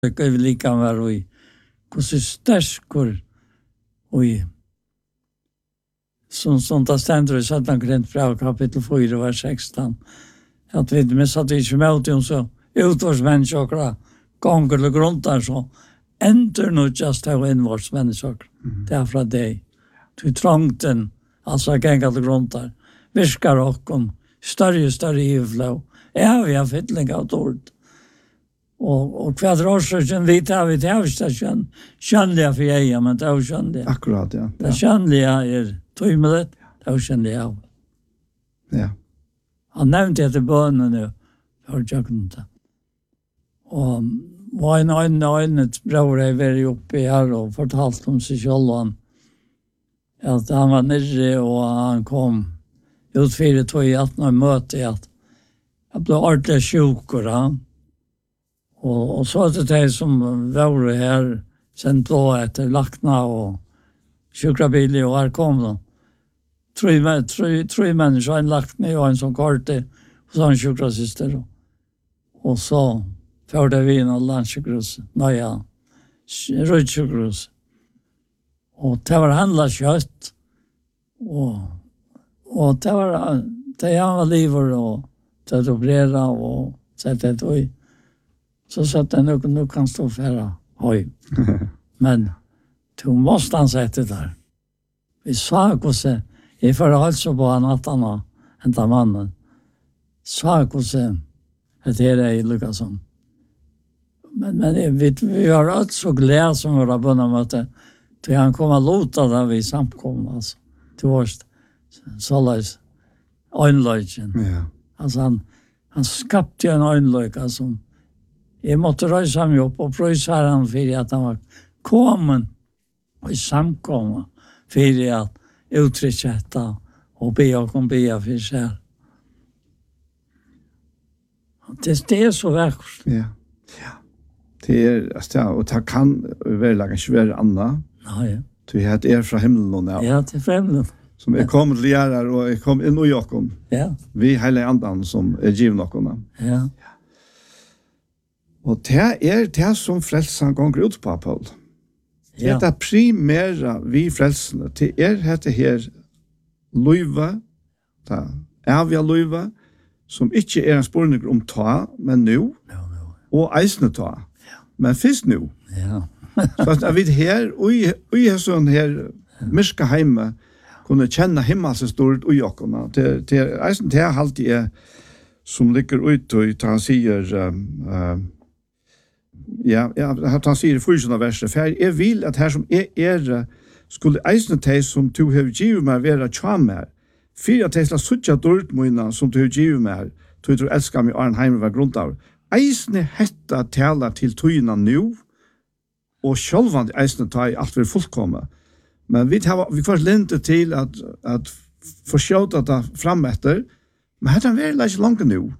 vi lika var och hur sterskor och som det ständer i 17 Korintierbrev kapitel 4 vers 16 att vi missade inte med om så utvarsmänniskor gånger eller grundar så enter nu just how invarsmänniskor det är från dig till trångten alltså gänga till grundar viskar och större ivflå vi har fyllning av ord och kvadrarsorgen vi tar station känliga för jag men det är känliga akkurat ja det känliga är tøymelet det är känliga ja han nevnte etter bønnen nu for tjøkkenet og var en bror jeg var oppe her og fortalte om seg selv at han var nere og han kom ut 4-2-18 og møte at jeg ble ordentlig sjukker og så er det de som var her sendt på etter lakna og sjukrabiler og her kom de tre människor en lagt ner och en som korte och så en sjukrasyster och så förde vi in och landsjukrus rödsjukrus och det var handla kött och det var liver och det operera och sätta det i så satt den nu kan stå färra oj men du måste han sätta där vi sa hur jag får alltså på nattarna ända mannen. Så hvordan det är Lukasson. Men vi har allt så glädje som våra bönnamöte. Till han kommer låta där vi samkom alltså. Till vårt sålais ögonlöjken. Ja. Alltså han skapte en ögonlöjk alltså. Jag måste röjsa mig upp och pröjsa han för att han var kommen och samkomma för att uttrycka detta och be för sig. Det är så vackert. Ja. Ja. Det är alltså och det kan väl lägga svär Anna. Nej. Du har från himlen nu. Ja, till himlen. Som är kommer till göra och jag kom in i Jakob. Ja. Vi hela andan som är givna oss. Ja. Och det är det som frälsan gånger ut på Paul. Ja. Det primära vi frälsarna till det här löva, det äviga löva, som inte är en spårning om ta, men nu, och eisne ta, men finns nu. Ja. Så att vi här, och i sån här myska hemma, kunna känna himmelsens stort och jockorna. Det är eisne det här alltid är, som ligger ut och han säger, han säger i första verset, för jag vill att här som är skulle eisne te som du har givet mig vara tjammer, för att jag suttja dårtmøyna som du har givet mig, du älskar mig Arnheim var grund av. Eisne hetta tala till tøyna nu, och självand eisne ta i allt för fullkomma. Men vi kvar lente till att försöka det fram efter, men det är väldigt långt nu.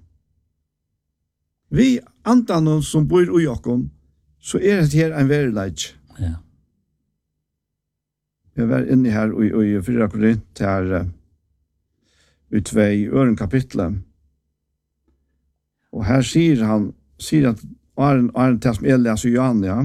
Vi antar som bor i Jakob, så är det här en verklighet. Ja. Jag var inne här i 4 Korinther här i 2 ören kapitlet. Och här säger att Arne tas med Elias och Johan, ja.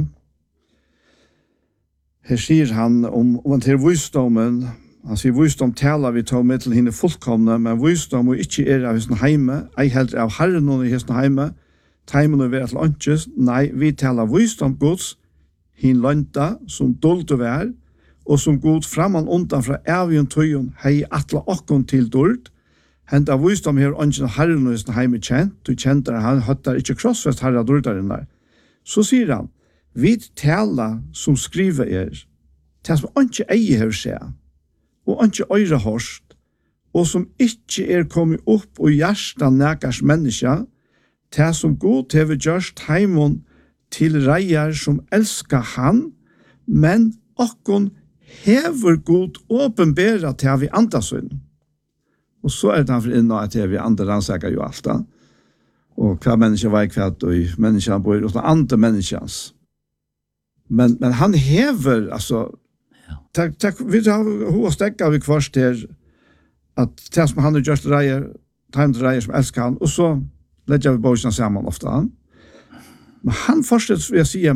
Här säger han om till visdomen. Han säger visdom talar vi tar med till henne fullkomna, men visdom och inte är av hos heime, ej heller av Herren och hos heime, taimen och vara till ånches, nej, vi talar visdom Guds, hin lönta som dolt och vär, och som god framman undan från ävigen tøyen, hei atla okkon till dård, henta visdom her ånchen Herren og hos heime kjent, du kjent han høttar ikke krossfest herra dårdaren der. Så sier han, vi tala som skriver til som ånche eie her se, og ånche øyre hårst, og som ikke kommet opp og hjärsta nækars menneska, til som god hever gjørst heimon til reier som elskar han, men okkon hever god åpenbæra til vi andasyn. Og så det han for inna at vi andre rannsakar jo alt da. Og hva menneska var kvart, og menneska bor hos andre menneskans. Men han hever, altså, vi har hos stekka vi kvarst her, at det som han har gjort reier som elskar han, og så lägger vi bøysene sammen ofta. Men han fortsätter ved å si